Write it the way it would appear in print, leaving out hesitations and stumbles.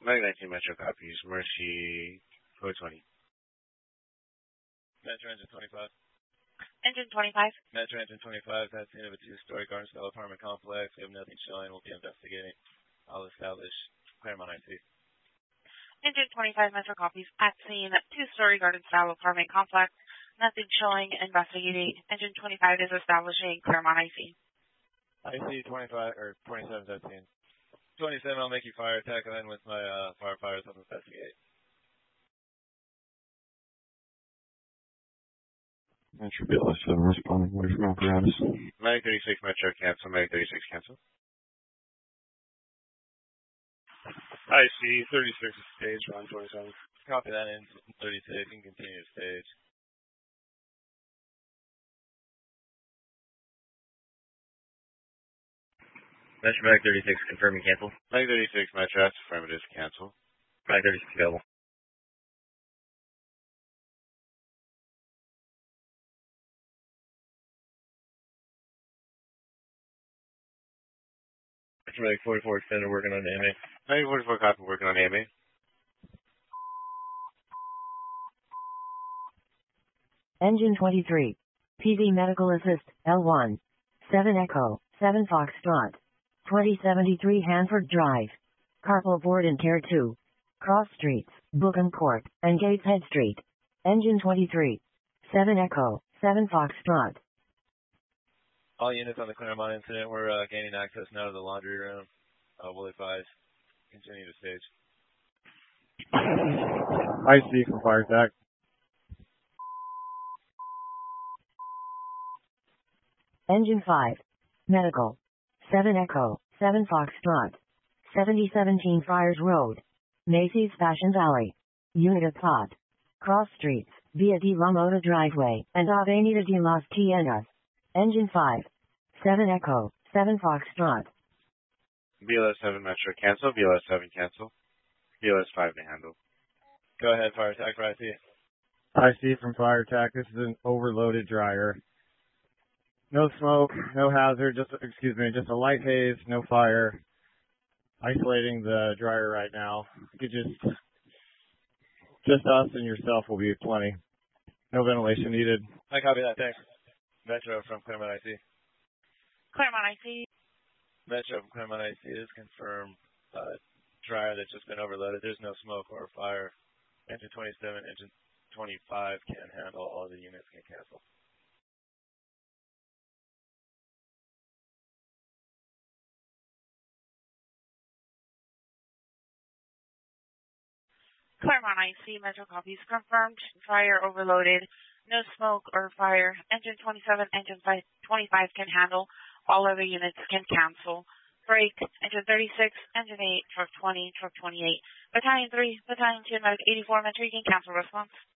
Mag 19 Metro copies. Mercy, code 20. Metro Engine 25. Engine 25. Metro Engine 25, that's the end of a two-story garden-style apartment complex. We have nothing showing. We'll be investigating. I'll establish Claremont IC. Engine 25 Metro copies. At scene, two-story garden-style apartment complex. Nothing showing. Investigating. Engine 25 is establishing Claremont IC. IC 25 or 27 is at scene. 27, I'll make you fire attack line with my firefighters. I'll investigate. Metro BLS 7 responding away from apparatus. Mag 36 Metro cancel. Mag 36 cancel. IC 36 stage, run 27. Copy that in 36. You can continue to stage. Metro Mag 36 confirming cancel. Mag 36 Metro, that's affirmative, cancel. Mag 36 available. Metro Mag 44 extended working on the AMA. Mag 44 copy working on AMA. Engine 23. PV Medical Assist, L1. 7 Echo, 7 Foxtrot. 2073 Hanford Drive. Carpal Board and Care 2. Cross Streets, Bookham Court, and Gateshead Street. Engine 23. 7 Echo, 7 Foxtrot. All units on the Claremont incident, we're gaining access now to the laundry room. We'll advise. Continue to stage. IC from fire attack. Engine 5. Medical. 7 Echo, 7 Foxtrot. 7017 Friars Road. Macy's Fashion Valley. Unit of Plot. Cross Streets, Via de la Mota Driveway, and Avenida de las Tiendas. Engine 5. 7 Echo, 7 Foxtrot. BLS 7 Metro cancel. BLS 7 cancel. BLS 5 to handle. Go ahead, fire attack for IC. IC from fire attack. This is an overloaded dryer. No smoke, no hazard, just a light haze, no fire. Isolating the dryer right now. You just us and yourself will be plenty. No ventilation needed. I copy that, thanks. Metro from Claremont IC. Claremont IC. Metro from Claremont IC is confirmed. Dryer that's just been overloaded. There's no smoke or fire. Engine 27, engine 25 can handle. All the units can cancel. Claremont IC, Metro copies confirmed. Dryer overloaded. No smoke or fire. Engine 27, engine 25 can handle. All other units can cancel. Break. Engine 36, engine 8, truck 20, truck 28. Battalion 3, Battalion 2, Medic 84, Metro, you can cancel response.